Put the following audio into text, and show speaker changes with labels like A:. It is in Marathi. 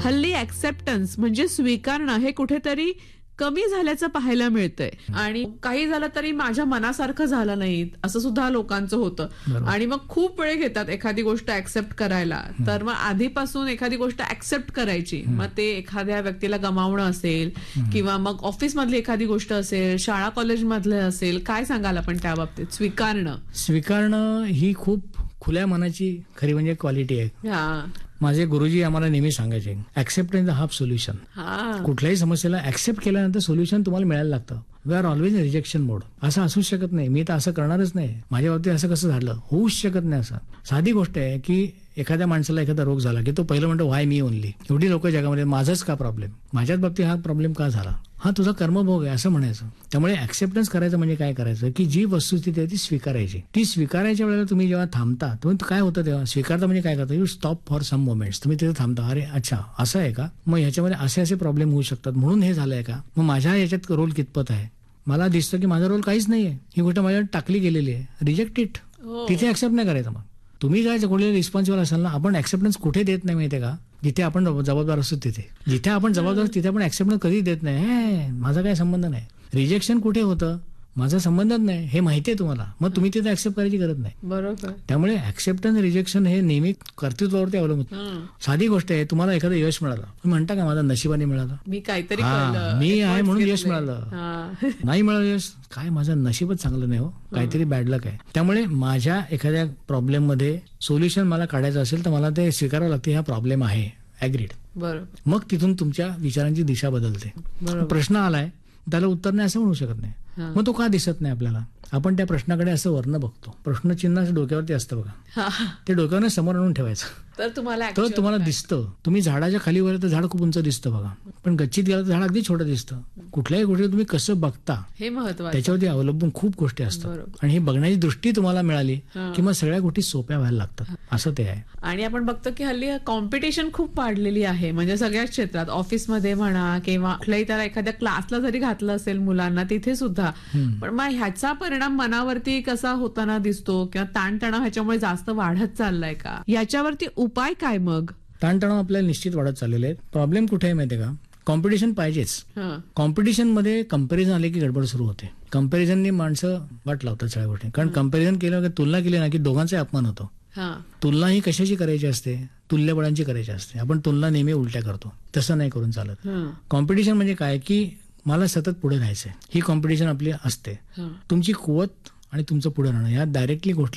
A: हल्ली ऍक्सेप्टन्स म्हणजे स्वीकारणं हे कुठेतरी कमी झाल्याचं पाहायला मिळतंय. आणि काही झालं तरी माझ्या मनासारखं झालं नाही असं सुद्धा लोकांचं होतं. आणि मग खूप वेळ घेतात एखादी गोष्ट ऍक्सेप्ट करायला. तर मग आधीपासून एखादी गोष्ट ऍक्सेप्ट करायची, मग ते एखाद्या व्यक्तीला गमावणं असेल किंवा मग ऑफिस मधली एखादी गोष्ट असेल, शाळा कॉलेज मधलं असेल, काय सांगाल आपण त्या बाबतीत?
B: स्वीकारणं ही खूप खुल्या मनाची खरी म्हणजे क्वालिटी आहे. माझे गुरुजी आम्हाला नेहमी सांगायचे, ऍक्सेप्टन्स द हाफ सोल्युशन. कुठल्याही समस्येला ऍक्सेप्ट केल्यानंतर सोल्युशन तुम्हाला मिळायला लागतं. We R always in rejection मोड. असं असूच शकत नाही, मी तर असं करणारच नाही, माझ्या बाबतीत असं कसं झालं, होऊच शकत नाही. असं साधी गोष्ट आहे की एखाद्या माणसाला एखादा रोग झाला की तो पहिलं म्हणतो व्हाय मी ओनली. एवढी लोक जगामध्ये, माझंच का प्रॉब्लेम, माझ्याच बाबतीत हा प्रॉब्लेम का झाला, हा तुझा कर्मभोग आहे असं म्हणायचं. त्यामुळे ऍक्सेप्टन्स करायचं म्हणजे काय करायचं की जी वस्तुस्थिती आहे ती स्वीकारायची. ती स्वीकारायच्या वेळेला तुम्ही जेव्हा थांबता तुम्ही काय होतं तेव्हा स्वीकारता म्हणजे काय करता, you stop for some moments. तुम्ही तिथे थांबता, अरे अच्छा असं आहे का, मग ह्याच्यामध्ये असे असे प्रॉब्लेम होऊ शकतात म्हणून हे झालंय का, मग माझ्या याच्यात रोल कितपत आहे, मला दिसतं की माझा रोल काहीच नाहीये, ही गोष्ट माझ्यावर टाकली गेलेली आहे, रिजेक्ट इट. तिथे ऍक्सेप्ट नाही करायचं. मग तुम्ही काय कोणी रिस्पॉन्सिबल असाल ना, आपण ऍक्सेप्टन्स कुठे देत नाही माहितीये का, जिथे आपण जबाबदार असतो तिथे. जिथे आपण जबाबदार असतो तिथे आपण ऍक्सेप्टन्स कधीच देत नाही. माझा काही संबंध नाही. रिजेक्शन कुठे होतं, माझा संबंधच नाही हे माहितीये तुम्हाला, मग तुम्ही तिथे ऍक्सेप्ट करायची गरज नाही.
A: बरोबर.
B: त्यामुळे ऍक्सेप्टन्स रिजेक्शन हे नेहमी कर्तृत्वावरती अवलंबून. साधी गोष्ट आहे, तुम्हाला एखादं यश मिळालं, तुम्ही म्हणता का माझा नशिबाने मिळालं,
A: मी काहीतरी
B: मी आहे म्हणून यश मिळालं, नाही मिळालं यश, काय माझं नशीबच चांगलं नाही हो, काहीतरी बॅड लक आहे. त्यामुळे माझ्या एखाद्या प्रॉब्लेम मध्ये सोल्युशन मला काढायचं असेल तर मला ते स्वीकारावं लागते, हा प्रॉब्लेम आहे, ऍग्रीड.
A: बरोबर.
B: मग तिथून तुमच्या विचारांची दिशा बदलते. प्रश्न आलाय त्याला उत्तर नाही असं म्हणू शकत नाही. मग तो का दिसत नाही आपल्याला, आपण त्या प्रश्नाकडे असं वर्ण बघतो. प्रश्नचिन्ह असं डोक्यावरती असतं बघा, ते डोक्यावर समोर आणून ठेवायचं, तर तुम्हाला दिसतं. तुम्ही झाडाच्या खाली वर तर झाड खूप उंच दिसतं बघा, पण गच्चीत गेलं तर झाड अगदी छोटं दिसतं. कुठल्याही गोष्टी तुम्ही कसं बघता
A: हे महत्त्वाचं,
B: त्याच्यावरती अवलंबून खूप गोष्टी असतात. आणि ही बघण्याची दृष्टी तुम्हाला मिळाली की मग सगळ्या गोष्टी सोप्या व्हायला लागतात, असं ते आहे.
A: आणि आपण बघतो की हल्ली कॉम्पिटिशन खूप वाढलेली आहे, म्हणजे सगळ्याच क्षेत्रात, ऑफिसमध्ये म्हणा किंवा कुठल्याही त्याला एखाद्या क्लासला जरी घातलं असेल मुलांना तिथे सुद्धा. पण मग ह्याचा परिणाम मनावरती कसा होताना दिसतो किंवा ताणतणाव ह्याच्यामुळे जास्त वाढत चाललाय का, याच्यावरती उपाय काय? मग
B: ताणतणाव आपल्याला निश्चित वाढत चाललेले आहेत. प्रॉब्लेम कुठे आहे माहितीये का, कॉम्पिटिशन पाहिजेच. कॉम्पिटिशन मध्ये कंपॅरिझन आले की गडबड सुरू होते. कंपॅरिझननी माणसं वाट लावतात सगळ्या गोष्टी, कारण कंपॅरिझन केलं, तुलना केली ना की दोघांचा अपमान होतो. तुलना ही कशाची करायची असते, तुल्यबळांची करायची असते. आपण तुलना नेहमी उलट्या करतो, तसं नाही करून चालत. कॉम्पिटिशन म्हणजे काय की मला सतत पुढे राहायचंय, ही कॉम्पिटिशन आपली असते. तुमची कुवत आणि तुमचं पुढे राहणं ह्या डायरेक्टली गोष्टी